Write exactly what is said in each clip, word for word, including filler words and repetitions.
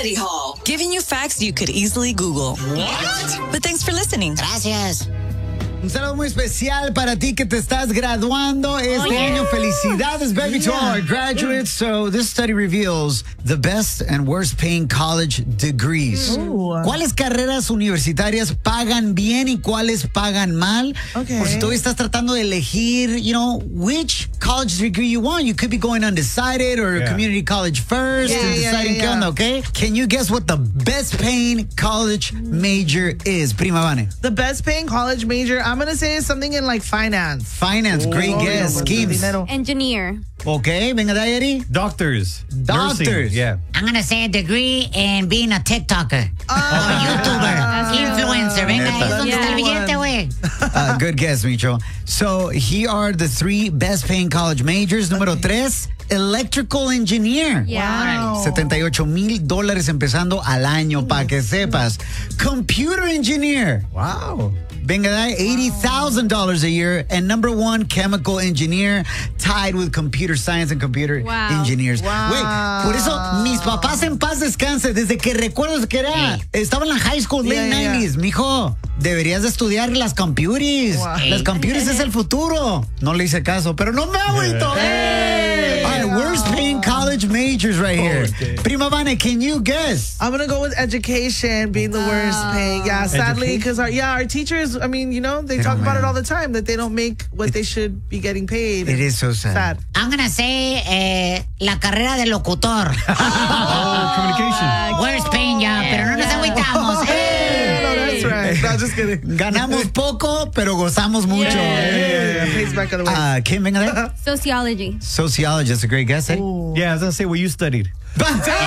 Study Hall, giving you facts you could easily Google. What? But thanks for listening. Gracias. Un saludo muy especial para ti que te estás graduando este oh, yeah. año. Felicidades, baby, yeah. to all our graduates. So this study reveals the best and worst paying college degrees. Ooh. ¿Cuáles carreras universitarias pagan bien y cuáles pagan mal? Okay. Por si todavía estás tratando de elegir, you know, which college degree you want. You could be going undecided or yeah. community college first Yeah, and yeah, deciding yeah, qué onda, yeah. okay? Can you guess what the best paying college major is? Prima Vane. The best paying college major, I'm going to say is something in like finance. Finance, great Oh, guess. yeah, Gibbs. dinero. Engineer. Okay, venga de ahí, Eddie. Doctors. Doctors. Nursing, yeah. I'm going to say a degree in being a TikToker. Oh, or YouTuber. Influencer. Venga, Neta. ahí es donde Yeah. está el billete, güey. Uh, good guess, Micho. So here are the three best paying college majors. Número tres, electrical engineer. Yeah. Wow. setenta y ocho mil dólares empezando al año, para que sepas. Computer engineer. Wow. Venga de ahí, eighty thousand dollars a year. And number one, chemical engineer, tied with computer science and computer Wow. engineers. Wow. Güey, por eso mis papás en paz descansen. Desde que recuerdo que era, estaba en la high school, late Yeah, yeah, yeah. nineties. Mijo, deberías de estudiar las computers. Wow. Las computers es el futuro. No le hice caso, pero no me agüito. Hey. All right, worst paying college majors right here. Okay. Prima Vane, can you guess? I'm going to go with education being the worst paying. Yeah, sadly, because our, yeah, our teachers, I mean, you know, they, They talk don't about it matter. all the time that they don't make what they should be getting paid. It is so sad. sad. I'm going to say eh, la carrera de locutor. Oh, communication. Worst paying job, pero no nos agüitamos. Hey, no, Hey. that's right. No, just kidding. Ganamos poco, pero gozamos mucho. Yeah, yeah, yeah. Pays back other ways. Uh, Kim, venga de ahí. Sociology. Sociology, that's a great guess, eh? Yeah, I was going to say what you studied. Yo,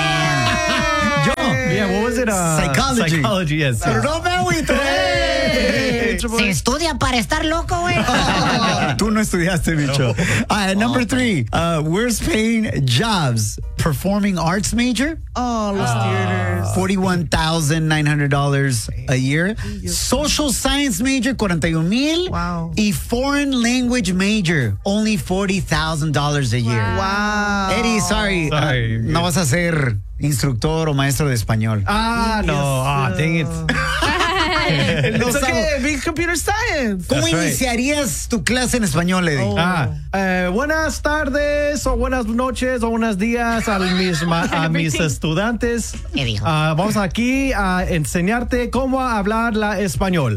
Yeah, what was it? Uh, Psychology. Psychology, yes. pero no me agüito. Hey, Se estudia para estar loco, güey. Tú no estudiaste, Micho. Uh, number three, uh, worst paying jobs. Performing arts major, Oh, los theaters. forty-one thousand nine hundred dollars a year. Social science major, forty-one mil. Wow. Y foreign language major, only forty thousand dollars a year. Wow. Eddie, sorry. Sorry. uh, no vas a ser instructor o maestro de español. Ah, no. Ah, dang it. No It's sabo- okay. Be computer science. ¿Cómo That's right. iniciarías tu clase en español, Eddie? Oh. Ah, eh, buenas tardes o buenas noches o buenos días a mis, ma- a mis estudiantes. ¿Qué dijo? Ah, vamos aquí a enseñarte cómo hablar la español.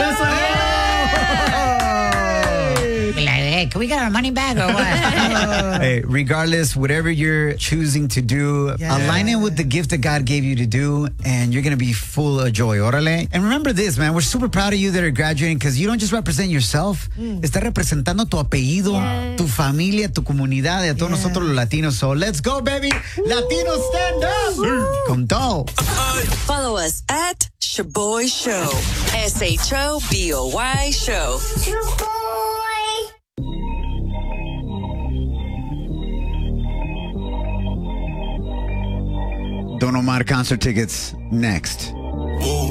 Like, hey, can we get our money back or what? Hey, regardless, whatever you're choosing to do, Yeah. align it with the gift that God gave you to do, and you're going to be full of joy. Órale. And remember this, man, we're super proud of you that are graduating because you don't just represent yourself, estás representando tu apellido, Yes. tu familia, tu comunidad, y a todos nosotros los latinos. So let's go, baby. Latinos, stand up. Con todo. Follow us at Shaboy Show. S H O B O Y Show. Don Omar concert tickets next.